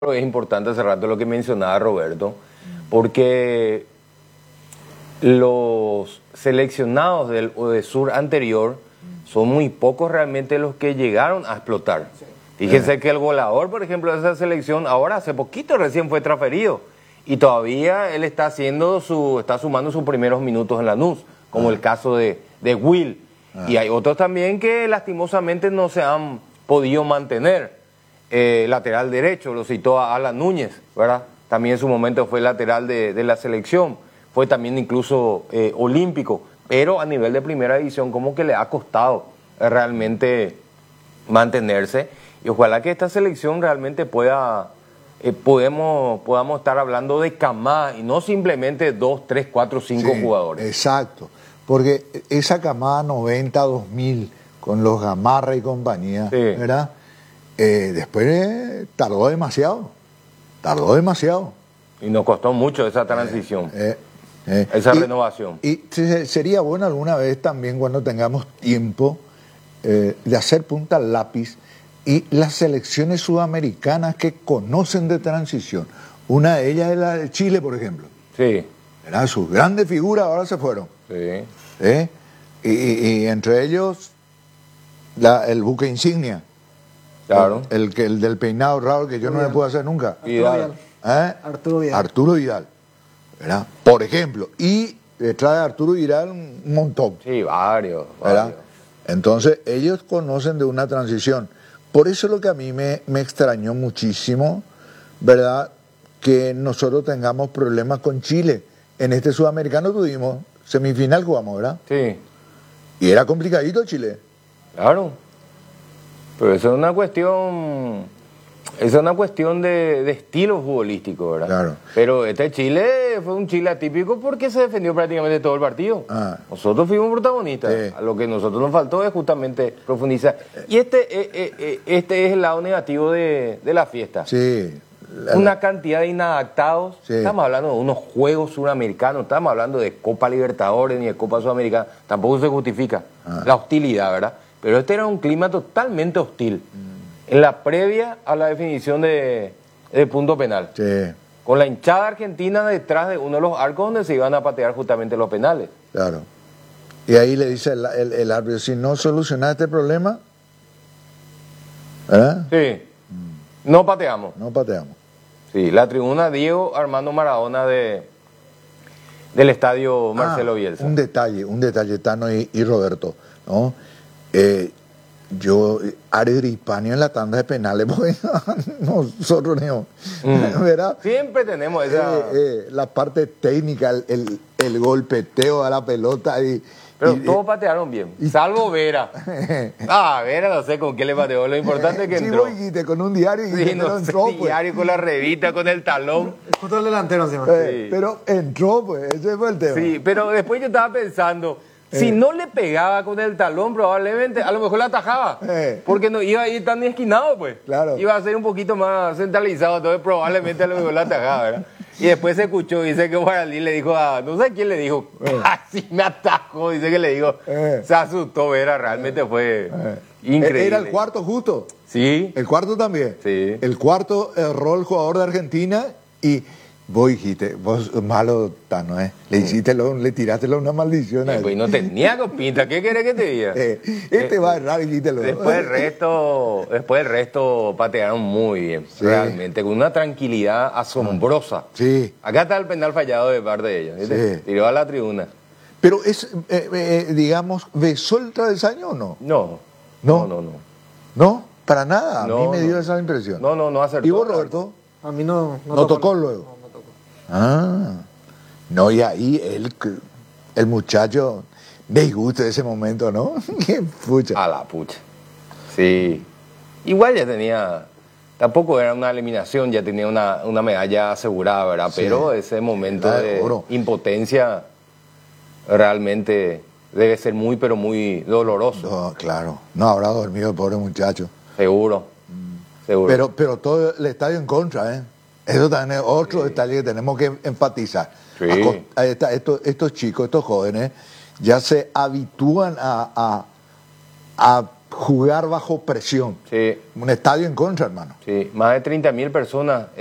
es importante hace rato lo que mencionaba Roberto, porque los seleccionados del UDESUR anterior son muy pocos realmente los que llegaron a explotar. Fíjense que el goleador, por ejemplo, de esa selección, ahora hace poquito recién fue transferido y todavía él está sumando sus primeros minutos en Lanús, como el caso de Will. Y hay otros también que lastimosamente no se han podido mantener. Lateral derecho, lo citó a Alan Núñez, ¿verdad? También en su momento fue lateral de la selección, fue también incluso olímpico, pero a nivel de primera división como que le ha costado realmente mantenerse, y ojalá que esta selección realmente podamos estar hablando de camada y no simplemente 2, 3, 4, 5 jugadores. Exacto, porque esa camada 90-2000 con los Gamarra y compañía, ¿verdad? Después tardó demasiado. Y nos costó mucho esa transición, esa renovación. Y sería bueno alguna vez también, cuando tengamos tiempo, de hacer punta al lápiz y las selecciones sudamericanas que conocen de transición. Una de ellas es la de Chile, por ejemplo. Sí. ¿Verdad? Sus grandes figuras ahora se fueron. Sí. Y entre ellos, el buque insignia. Claro. El del peinado raro que yo no le puedo hacer nunca. Vidal. Arturo Vidal. ¿Verdad? Por ejemplo. Y detrás de Arturo Vidal un montón. Sí, varios. Entonces, ellos conocen de una transición. Por eso es lo que a mí me extrañó muchísimo, ¿verdad? Que nosotros tengamos problemas con Chile. En este sudamericano tuvimos semifinal, jugamos, ¿verdad? Sí. Y era complicadito Chile. Claro. Pero eso es una cuestión de estilo futbolístico, ¿verdad? Claro. Pero este Chile fue un Chile atípico porque se defendió prácticamente todo el partido. Nosotros fuimos protagonistas. Sí. A lo que a nosotros nos faltó es justamente profundizar. Y este es el lado negativo de la fiesta. Sí. Una cantidad de inadaptados. Sí. Estamos hablando de unos Juegos Suramericanos, estamos hablando de Copa Libertadores ni de Copa Sudamericana. Tampoco se justifica la hostilidad, ¿verdad? Pero este era un clima totalmente hostil. En la previa a la definición de punto penal. Sí. Con la hinchada argentina detrás de uno de los arcos donde se iban a patear justamente los penales. Claro. Y ahí le dice el árbitro, si no solucionas este problema, ¿verdad? Sí. No pateamos. No pateamos. Sí, la tribuna Diego Armando Maradona del estadio Marcelo Bielsa. Un detalle, Tano y Roberto, ¿no? Aregripani en la tanda de penales, porque nosotros no, ¿verdad? Siempre tenemos esa... la parte técnica, el golpeteo a la pelota. Pero todos patearon bien, salvo Vera. Vera no sé con qué le pateó, lo importante es que entró. Sí, vos con un diario y sí, no entró, sé, diario con la revista, con el talón. Justo el delantero encima. Sí. Pero entró, pues, ese fue el tema. Sí, pero después yo estaba pensando... Si no le pegaba con el talón, probablemente, a lo mejor la atajaba. Porque no iba a ir tan esquinado, pues. Claro. Iba a ser un poquito más centralizado, entonces probablemente a lo mejor la atajaba, ¿verdad? Y después se escuchó, dice que Guaralí le dijo no sé quién le dijo, casi me atajó, dice que le dijo, se asustó, Vera, realmente fue increíble. ¿Era el cuarto justo? Sí. ¿El cuarto también? Sí. El cuarto erró el jugador de Argentina y... Vos dijiste, vos malo, Tano, le tiraste una maldición a él. Pues no tenía pinta, ¿qué querés que te diga? Va a errar, dijítelo. Después el resto patearon muy bien, realmente, con una tranquilidad asombrosa. Sí. Acá está el penal fallado de parte de ellos, ¿viste? Sí. Tiró a la tribuna. Pero digamos, ¿besó el travesaño o no? No. ¿No? Para nada, a mí me dio esa impresión. No acertó. ¿Y vos, Roberto? A mí no tocó luego. No, y ahí el muchacho disgusto de ese momento, ¿no? ¡Qué pucha! A la pucha. Sí. Igual ya tenía, tampoco era una eliminación, ya tenía una medalla asegurada, ¿verdad? Sí. Pero ese momento de impotencia realmente debe ser muy, pero muy doloroso. No, claro. No habrá dormido el pobre muchacho. Seguro. Pero todo el estadio en contra, ¿eh? Eso también es otro detalle que tenemos que enfatizar. Sí. Estos chicos, estos jóvenes, ya se habitúan a jugar bajo presión. Sí, Un estadio en contra, hermano. sí. Más de 30.000 personas